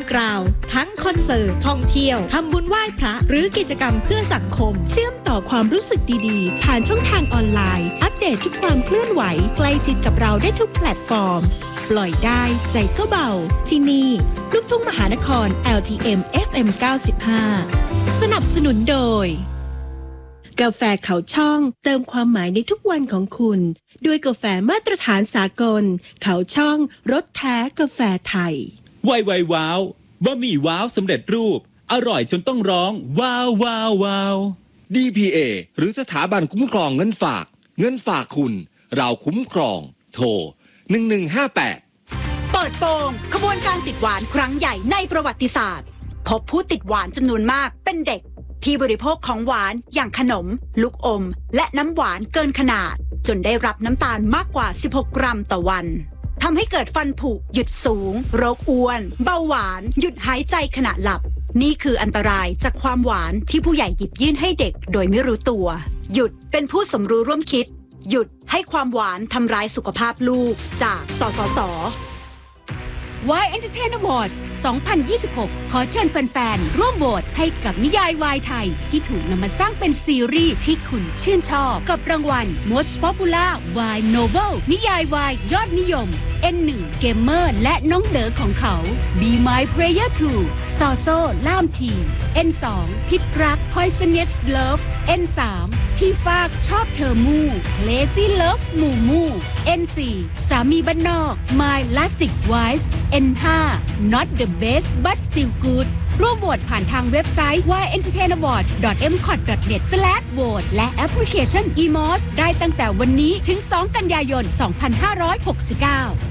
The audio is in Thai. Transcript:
กราวด์ทั้งคอนเสิร์ตท่องเที่ยวทำบุญไหว้พระหรือกิจกรรมเพื่อสังคมเชื่อมต่อความรู้สึกดีๆผ่านช่องทางออนไลน์อัปเดตทุกความเคลื่อนไหวใกล้ชิดกับเราได้ทุกแพลตฟอร์มปล่อยได้ใจก็เบาที่นี่ลูกทุ่งมหานคร LTM FM 95 สนับสนุนโดยกาแฟเขาช่องเติมความหมายในทุกวันของคุณด้วยกาแฟมาตรฐานสากลเขาช่องรสแท้กาแฟไทยไวว้าวบะหมี่ว้าวสำเร็จรูปอร่อยจนต้องร้องว้าวว้าวว้าว DPA หรือสถาบันคุ้มครองเงินฝากคุณเราคุ้มครองโทร1158 เปิดโปงขบวนการติดหวานครั้งใหญ่ในประวัติศาสตร์พบผู้ติดหวานจำนวนมากเป็นเด็กที่บริโภคของหวานอย่างขนมลูกอมและน้ำหวานเกินขนาดจนได้รับน้ำตาลมากกว่า16กรัมต่อวันทำให้เกิดฟันผุหยุดสูงโรคอ้วนเบาหวานหยุดหายใจขณะหลับนี่คืออันตรายจากความหวานที่ผู้ใหญ่หยิบยื่นให้เด็กโดยไม่รู้ตัวหยุดเป็นผู้สมรู้ร่วมคิดหยุดให้ความหวานทำร้ายสุขภาพลูกจากสสส. Y Entertainment Awards 2026 ขอเชิญแฟนๆร่วมโหวตให้กับนิยายวายไทยที่ถูกนำมาสร้างเป็นซีรีส์ที่คุณชื่นชอบกับรางวัล Most Popular Y Novel นิยายวายยอดนิยม N1 เกมเมอร์และน้องเด๋อของเขา Be My Player 2 ซอโซ่ล่ามที N2 พิษรัก Poisonous Love N3 ที่ฟากชอบเธอมู่ Lazy Love หมู่มู่ N4 สามีบ้านนอก My Lastic Wife N5 Not the best but still good ร่วมโหวตผ่านทางเว็บไซต์ yentertainawards.mcot.net/vote และแอปพลิเคชัน eMOS ได้ตั้งแต่วันนี้ถึง2 กันยายน 2569